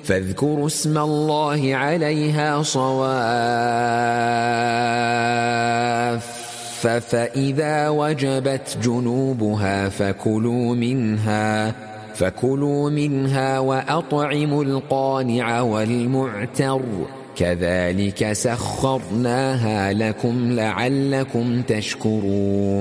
فاذكروا اسم الله عليها صواف فإذا وجبت جنوبها فكلوا منها وأطعموا القانع والمعتر كذلك سخرناها لكم لعلكم تشكرون